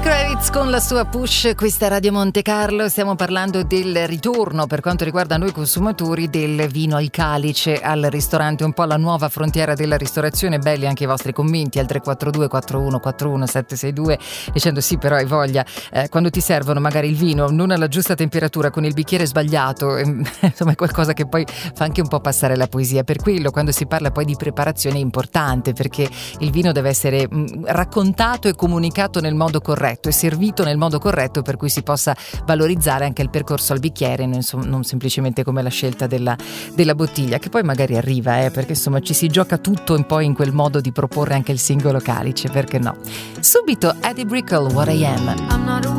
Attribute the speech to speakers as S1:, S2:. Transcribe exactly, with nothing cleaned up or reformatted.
S1: Kravitz con la sua Push, questa è Radio Monte Carlo. Stiamo parlando del ritorno, per quanto riguarda noi consumatori, del vino al calice al ristorante, un po' la nuova frontiera della ristorazione. Belli anche i vostri commenti al tre quattro due quattro uno quattro uno sette sei due, dicendo sì, però hai voglia, eh, quando ti servono magari il vino non alla giusta temperatura, con il bicchiere sbagliato, eh, insomma è qualcosa che poi fa anche un po' passare la poesia. Per quello quando si parla poi di preparazione è importante, perché il vino deve essere mh, raccontato e comunicato nel modo corretto e servito nel modo corretto, per cui si possa valorizzare anche il percorso al bicchiere, non, non semplicemente come la scelta della, della bottiglia, che poi magari arriva, eh, perché insomma ci si gioca tutto un po' in quel modo di proporre anche il singolo calice, perché no? Subito Eddie Brickell, What I Am.